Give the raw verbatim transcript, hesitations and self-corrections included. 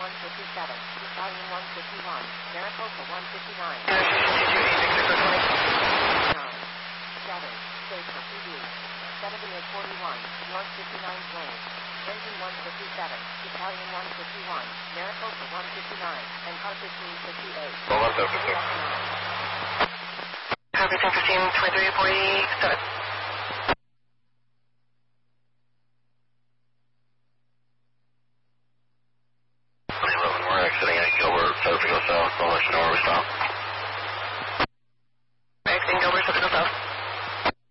one fifty-seven, Battalion one fifty-one, Maricopa one fifty-nine. nine, seven, stay for P D. seventy-eight forty-one, North fifty-nine Lane. Engine one fifty-seven, Battalion one fifty-one, Maricopa one fifty-nine, and car fifteen fifty-eight. Car fifteen fifty-eight, twenty-three forty-seven.